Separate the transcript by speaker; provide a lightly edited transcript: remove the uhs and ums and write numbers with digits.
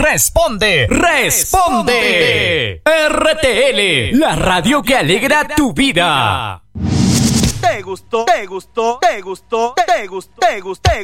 Speaker 1: Responde, responde. RTL, la radio que alegra tu vida.
Speaker 2: ¿Te gustó? ¿Te gustó? ¿Te gustó? ¿Te gustó? ¿Te gustó?